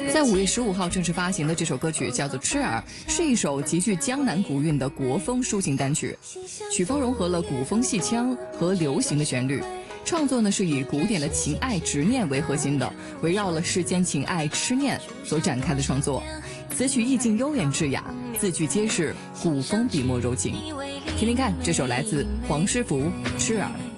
在5月15号正式发行的这首歌曲叫做《痴儿》，是一首极具江南古韵的国风抒情单曲，曲风融合了古风戏腔和流行的旋律。创作呢是以古典的情爱执念为核心的，围绕了世间情爱痴念所展开的创作。词曲意境悠远致雅，字句皆是古风笔墨柔情。听听看，这首来自黄师傅《痴儿》。